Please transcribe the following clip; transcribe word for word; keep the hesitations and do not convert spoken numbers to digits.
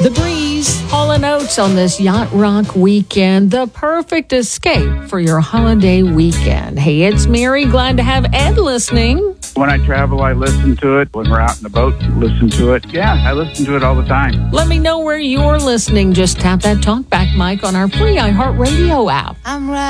The Breeze, Hall and Oates on this Yacht Rock weekend. The perfect escape for your holiday weekend. Hey, it's Mary. Glad to have Ed listening. When I travel, I listen to it. When we're out in the boat, listen to it. Yeah, I listen to it all the time. Let me know where you're listening. Just tap that talkback mic on our free iHeartRadio app. I'm right.